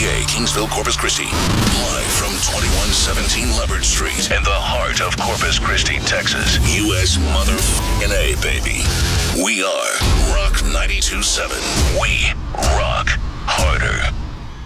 KTPA, Kingsville, Corpus Christi. Live from 2117 Leopard Street in the heart of Corpus Christi, Texas. U.S. motherfucking A, baby. We are Rock 92.7. We rock.